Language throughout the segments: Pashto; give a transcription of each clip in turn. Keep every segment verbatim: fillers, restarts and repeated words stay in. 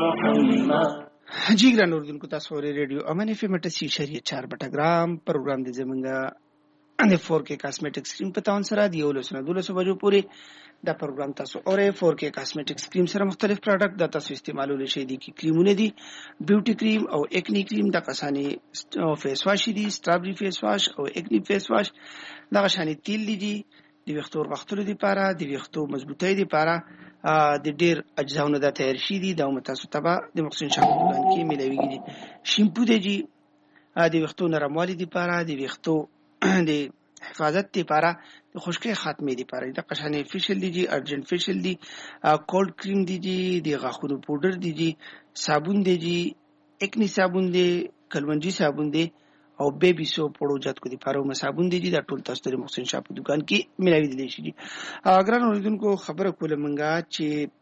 जी ګران اوردونکو تاسو اورئ ریډیو امن اف ام اٹھاسی اشاریه چار بټګرام پروګرام د زمونږ د فور کې کاسمیټک سکرین په تاون سره دی ولوس نه دولس بجو پورې دا پروګرام تاسو اورئ فور کې کاسمیټک سکرین سره مختلف پروډکټ د تاسو استعمالول شي دي کی کریمونه دي بیوټي کریم او اکنی کریم د کسانی فیس واش دي سترابری فیس واش او اکنی فیس واش د غشانی تیل دي د وختور وختلو لپاره د وختو مضبوطی لپاره د ډیر اجزاونو د تیار شي دي د متاسو تبع د مخصوص شامل کې ملويږي شیمپو دی د وختو نرموالي لپاره د وختو د حفاظت لپاره د خشکۍ خاتمه لپاره د قشانه فیشل دی ارجنت فیشل دی کولډ کریم دی د غاخونو پاوډر دی صابون دی اکنی صابون دی کلونجی صابون دی او بیبي سوپ وړو جات کو دي پاره صابون دي دا ټول تاسو ته محسن شاپ دکان کې ملاوي دي شي اگر اوریدونکو خبره کوله منګه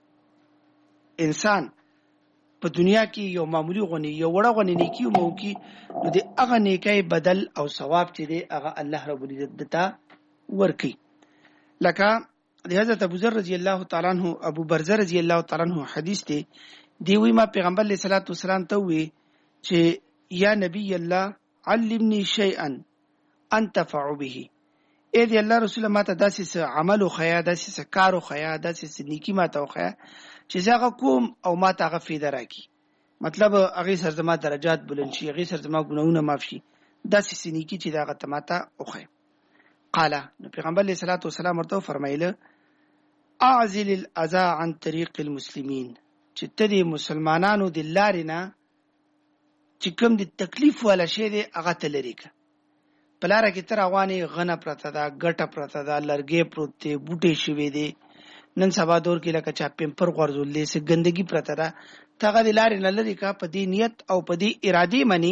چې انسان په دنیا کې یو معمولی غونی یو وړه غونی نیکی مو کې نو د هغه نیکي بدل او ثواب چې دی هغه الله رب العزت دتا ورکي لکه د حضرت ابو ذر رضی الله تعالی عنہ ابو برزه رضی الله تعالی عنہ حدیث دی دی وی ما پیغمبر علیه الصلوۃ والسلام ته وی چې یا نبی الله علمني شيئا انتفع به اې دی الله رسول ما ته داسې عمل او خیا داسې کار او خیا داسې نیکی ما ته خیا چې زغه کوم او ما ته غفیده راکی مطلب هغه سر زما درجات بلند شي هغه سر زما ګناونه معاف شي داسې نیکی چې داغه تماته او خیا قال نو پیغمبر علیه الصلوۃ والسلام ورته فرمایله اعزل الاذى عن طريق المسلمين چې ته د مسلمانانو د لارې نه چې کوم د تکلیف ولا شی دی هغه تلری ک پلاره کې تر اوانه غنه پرته دا ګټه پرته دا لرګي پروت دی بوټي شوي دي نن سبا دور کې لکه چا پمپر غورځولې سه ګندګي پرته دا تاغه د لارې نه لري کا په دې نیت او په دې ارادي منی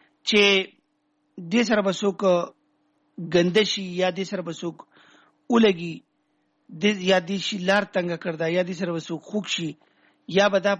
چې دې سره بسوک ګندشي یا دې سره بسوک ولګي دې یا دې شي لار تنگ کړدا یا دې سره بسوک خوښ شي یا بدا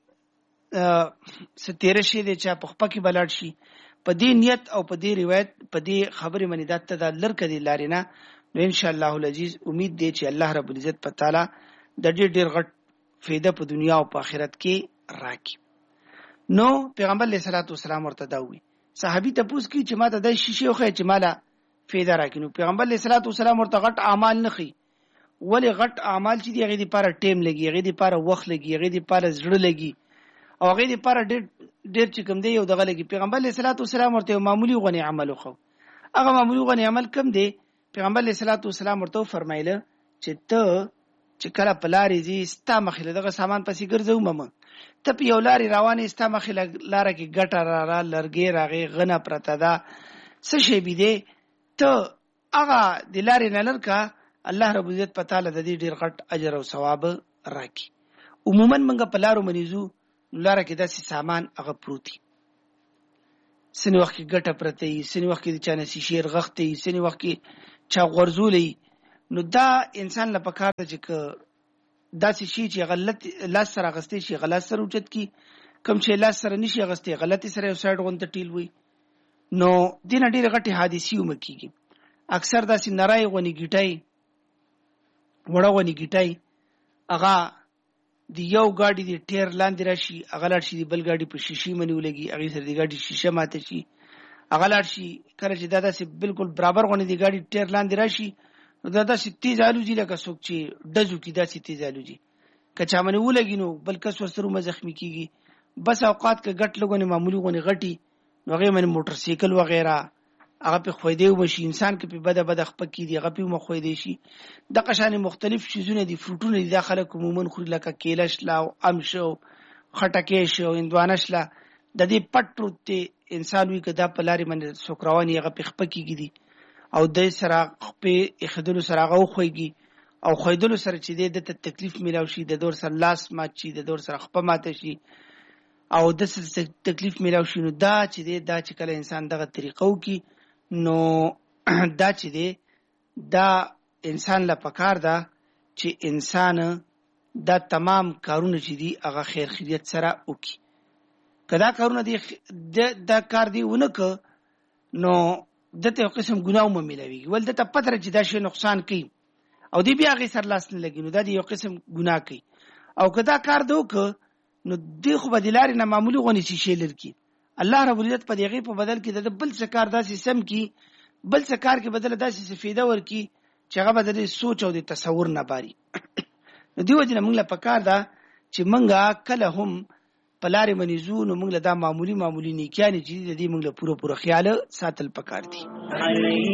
ستیر شي د چا په خپل کې بلاد شي په دې نیت او په دې روایت په دې خبره منی دات ته د لر کدي لارینه نو ان شاء الله العزيز امید دی چې الله رب العزت په تعالی د دې ډیر غټ فایده په دنیا او په آخرت کې راکړي نو پیغمبر علیه الصلوۃ والسلام ورته دا وی صحابي ته پوښتنه کی چې ما ته د شیشه خو چې مالا فایده راکړي نو پیغمبر علیه الصلوۃ والسلام ورته غټ اعمال نه خي ولی غټ اعمال چې دی هغه لپاره ټیم لګي هغه لپاره وخت لګي هغه لپاره زړه لګي او هغه لپاره ډېر ډېر چې کوم دی یو دغه لګي پیغمبر علیه الصلوۃ والسلام ورته معمولی غنی عمل خو هغه معمولی غنی عمل کم دی پیغمبر علیه الصلوۃ والسلام ورته فرمایله چې ته چې کله پلاری زی ستا مخله دغه سامان پسې ګرځو مم ته په یو لاري روانې ستا مخله لار کې ګټه را را لرګي راغې غنه پرته دا څه شی بي دی ته هغه د لاري نه لرکا الله رب عزت په تعالی د دې ډیر غټ اجر او ثواب راکړي عموما منګه په لارو منیزو لاره کې داسې سامان هغه پروتي سنی وخت کې ګټه پرته وي سنی وخت کې د چانه شیر غختي سنی وخت کې چا غرزولې نو دا انسان له پکار د چې داسې شي چې غلط لاس سره غستې شي غلط سره اوچت کی کم چې لاس سره نشي غستې غلطي سره یو سایډ غونډه ټیل وي نو دینه ډیره غټي حادثي ومکیږي اکثر داسې نړۍ غونی گیټای وړه غونی گیټای هغه دی یو گاډي دی ټیر لاندې راشي اغلار شي دی بل گاډي په شیشي منی ولګي اغه سره دی گاډي شیشه ماته شي اغلار شي کله چې دادا سي بالکل برابر غونې دی گاډي ټیر لاندې راشي نو دادا سي تیز الوزي لکه څوک چې دزو کی داسي تیز الوزي کچا منی ولګي نو بل کس ورسره مزخمی کیږي بس اوقات کې ګټ لګونه معمولی غونې غټي نو هغه من موټر سایکل وغیرہ هغه په خویدې وشي انسان کې په بده بده خپل کې دی هغه په مخ خویدې شي د قشانه مختلف شیزونه دي فروټونه دي داخله کومون خوري لکه کیلش لا او امشو خټکې شو اندوانش لا د دې پټ پروت انسان وی کدا په لاري باندې سوکروانی هغه په خپل کې دي او د سره په اخدلو سره هغه خوېږي او خویدلو سره چې د تکلیف میلاو شي د دور سره لاس مات شي د دور سره خپل ماته شي او د سره تکلیف میلاو شي نو دا چې دا چې کله انسان دغه طریقو کې نو دا چې دی دا انسان له پکار دا چې انسان دا تمام کارونه چې دی هغه خیر خیریت سره وکي کدا کارونه دی دا کار دی ونکه نو دته قسم ګناو مې ملوي ول دته پتر چې دا شی نقصان کوي او دی بیا غي سر لاس نه لګي نو دا دی یو قسم ګناه کوي او کدا کار دوک نو دی خو به د لارې نه معمولي غونې شیشې لري. الله رب العزت په دې په بدل کې د بل څه کار داسې سم کی، بل څه کار کې بدل داسې سفیده ورکی چې هغه به د سوچ او د تصور نه باري. نو دی وجه موږ له پکار دا چې موږ کله هم په لارې منیزو نو موږ له دا معمولی معمولی نیکیانې چې د دې موږ له پوره پوره خیال ساتل پکار دي.